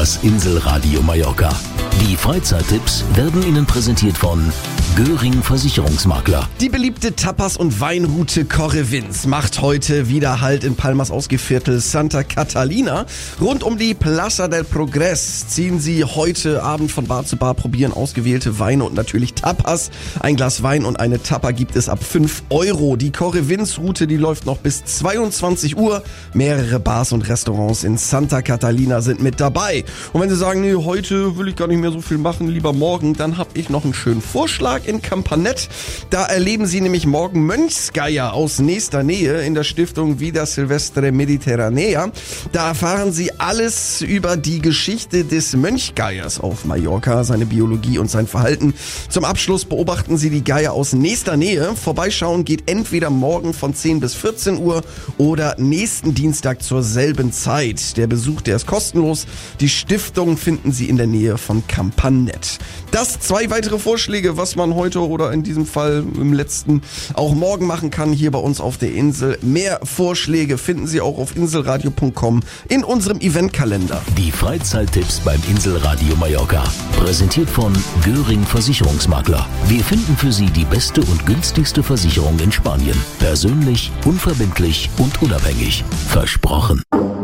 Das Inselradio Mallorca. Die Freizeittipps werden Ihnen präsentiert von Göring Versicherungsmakler. Die beliebte Tapas- und Weinroute Correvins macht heute wieder Halt in Palmas Ausgeviertel Santa Catalina. Rund um die Plaza del Progrés ziehen Sie heute Abend von Bar zu Bar, probieren ausgewählte Weine und natürlich Tapas. Ein Glas Wein und eine Tapa gibt es ab 5 Euro. Die Correvins-Route, die läuft noch bis 22 Uhr. Mehrere Bars und Restaurants in Santa Catalina sind mit dabei. Und wenn Sie sagen, nee, heute will ich gar nicht mehr so viel machen, lieber morgen, dann habe ich noch einen schönen Vorschlag in Campanet. Da erleben Sie nämlich morgen Mönchsgeier aus nächster Nähe in der Stiftung Vida Silvestre Mediterranea. Da erfahren Sie alles über die Geschichte des Mönchgeiers auf Mallorca, seine Biologie und sein Verhalten. Zum Abschluss beobachten Sie die Geier aus nächster Nähe. Vorbeischauen geht entweder morgen von 10 bis 14 Uhr oder nächsten Dienstag zur selben Zeit. Der Besuch, der ist kostenlos. Die Stiftung finden Sie in der Nähe von Campanet. Das 2 weitere Vorschläge, was man heute oder in diesem Fall im letzten auch morgen machen kann, hier bei uns auf der Insel. Mehr Vorschläge finden Sie auch auf inselradio.com in unserem Eventkalender. Die Freizeittipps beim Inselradio Mallorca. Präsentiert von Göring Versicherungsmakler. Wir finden für Sie die beste und günstigste Versicherung in Spanien. Persönlich, unverbindlich und unabhängig. Versprochen.